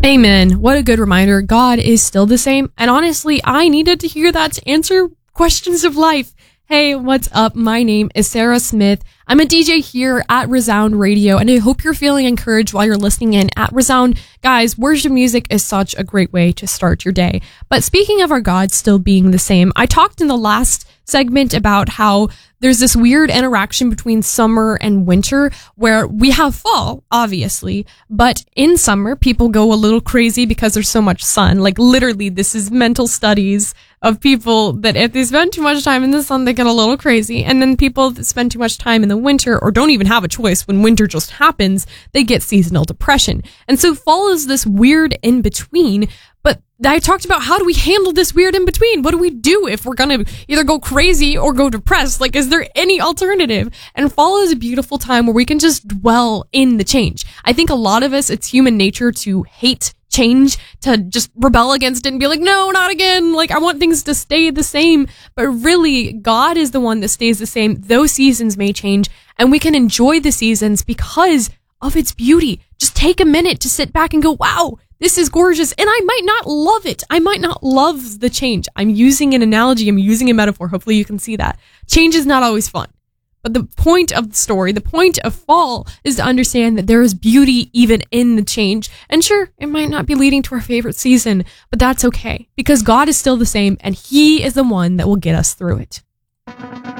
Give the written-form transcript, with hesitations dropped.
Amen. What a good reminder. God is still the same. And honestly, I needed to hear that to answer questions of life. Hey, what's up? My name is Sarah Smith. I'm a DJ here at Resound Radio, and I hope you're feeling encouraged while you're listening in at Resound. Guys, worship music is such a great way to start your day. But speaking of our God still being the same, I talked in the last segment about how there's this weird interaction between summer and winter where we have fall, obviously, but in summer, people go a little crazy because there's so much sun. Like literally, this is mental studies of people that if they spend too much time in the sun, they get a little crazy. And then people that spend too much time in the winter or don't even have a choice when winter just happens, they get seasonal depression. And so fall is this weird in between. But I talked about how do we handle this weird in between? What do we do if we're going to either go crazy or go depressed? Like, is there any alternative? And fall is a beautiful time where we can just dwell in the change. I think a lot of us, it's human nature to hate change, to just rebel against it and be like, no, not again. Like, I want things to stay the same. But really, God is the one that stays the same. Those seasons may change, and we can enjoy the seasons because of its beauty. Just take a minute to sit back and go, wow, this is gorgeous. And I might not love it. I might not love the change. I'm using an analogy. I'm using a metaphor. Hopefully you can see that. Change is not always fun. But the point of the story, the point of fall, is to understand that there is beauty even in the change. And sure, it might not be leading to our favorite season, but that's okay. Because God is still the same, and He is the one that will get us through it.